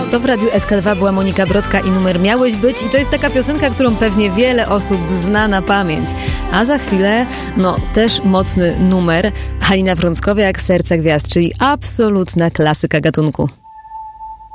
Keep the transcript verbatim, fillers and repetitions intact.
To w Radiu S K dwa była Monika Brodka i numer Miałeś być. I to jest taka piosenka, którą pewnie wiele osób zna na pamięć. A za chwilę, no też mocny numer. Halina Frąckowiak, Serce Gwiazd, czyli absolutna klasyka gatunku.